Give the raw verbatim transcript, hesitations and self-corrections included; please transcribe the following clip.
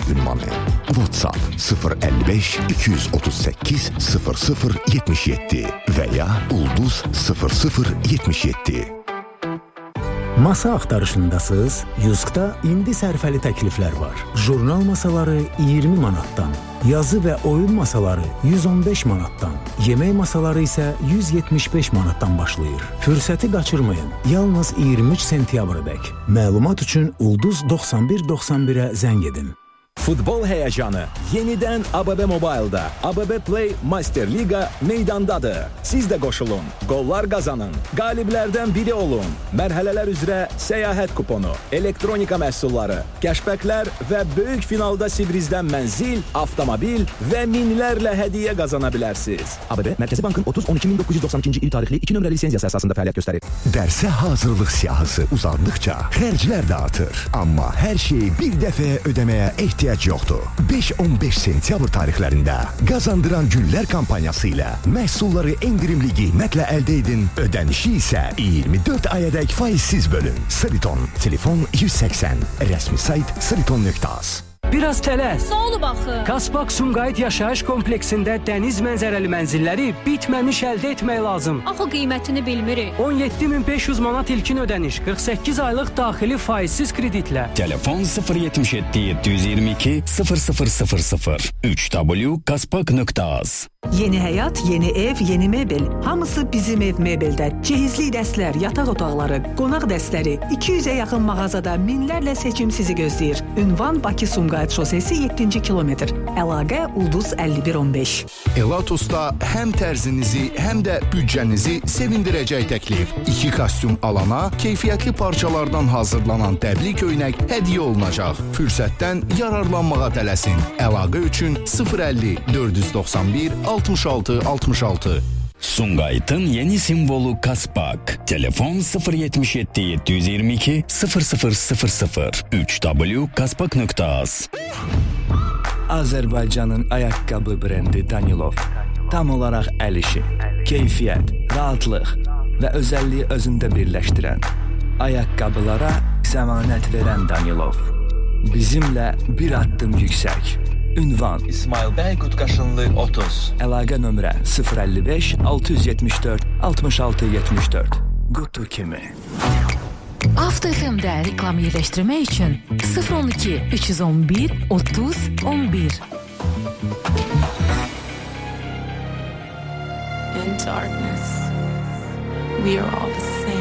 ünvanı. WhatsApp sıfır əlli beş iki yüz otuz səkkiz sıfır sıfır yetmiş yeddi və ya ulduz sıfır sıfır yetmiş yeddi. Masa axtarışındasınız? Yusk'da indi sərfəli təkliflər var. Jurnal masaları iyirmi manatdan, yazı və oyun masaları yüz on beş manatdan, yemək masaları isə yüz yetmiş beş manatdan başlayır. Fürsəti qaçırmayın. Yalnız iyirmi üç sentyabrədək. Məlumat üçün ulduz doxsan bir doxsan birə zəng edin. Futbol heyecanı yeniden A B B Mobile'da. A B B Play Master Liga meydandadır. Siz de koşulun, gollar kazanın, galiblerden biri olun. Mərhələlər üzrə seyahat kuponu, elektronika məhsulları, cashbacklər və böyük finalda Sibrizdən mənzil, avtomobil və minlərlə hədiyyə qazana bilərsiniz. A B B Mərkəzi Bankın otuz on iki min doqquz yüz doxsan ikinci il tarixli iki nömrəli lisenziyası əsasında fəaliyyət göstərir. Dərsə hazırlıq siyahısı uzandıqca xərclər də artır. Amma hər şeyi bir dəfəyə ödəməyə ehtiyac yoxdur. beş on beş sentyabr tarixlərində qazandıran günlər kampaniyası ilə məhsulları endirimli qiymətlə əldə edin, ödənişi isə iyirmi dörd ayədək faizsiz bölün. Sariton, telefon yüz səksən, rəsmi sayt sariton nöqtə az. Biraz tələs. Nə olub axı? Kaspak Sumqayıt yaşayış kompleksində dəniz mənzərəli mənzilləri bitməmiş əldə etmək lazım. Axı qiymətini bilmirik. on yeddi min beş yüz manat ilkin ödəniş, qırx səkkiz aylıq daxili faizsiz kreditlə. Telefon sıfır yetmiş yeddi yeddi yüz iyirmi iki sıfır sıfır sıfır sıfır üç w kaspak nöqtə az. Yeni həyat, yeni ev, yeni mebel. Hamısı bizim ev mebeldə. Cehizli dəstlər, yataq otaqları, qonaq dəstləri, iki yüzə yaxın mağazada minlərlə seçim sizi gözləyir. Ünvan Bakı Sumqayıt şosesi yeddinci kilometr. Əlaqə ulduz əlli bir on beş. Elatus'ta həm tərzinizi, həm də büdcənizi sevindirəcək təklif. İki kostyum alana, keyfiyyətli parçalardan hazırlanan dəbli köynək hədiyyə olunacaq. Fürsətdən yararlanmağa tələsin. Əlaqə üçün sıfır əlli dörd yüz doxsan bir altmış altı altmış altı. Sumqayıt'ın yeni simvolu Kaspak. Telefon sıfır yetmiş yeddi yeddi yüz iyirmi iki sıfır sıfır sıfır sıfır üç w kaspak nöqtə az. Azərbaycanın ayaqqabı brendi Danilov. Tam olaraq əl işi, keyfiyyət, rahatlıq və özəlliyi özündə birləşdirən, ayaqqabılara zəmanət verən Danilov. Bizimlə bir addım yüksək. Ünvan İsmail bəy Qutqaşınlı otuz. Əlaqə nömrə sıfır əlli beş altı yüz yetmiş dörd altmış altı yetmiş dörd. Qutu kimi. Avto F M-də reklam yerləşdirmək üçün sıfır on iki üç yüz on bir otuz on bir. In darkness, we are all the same.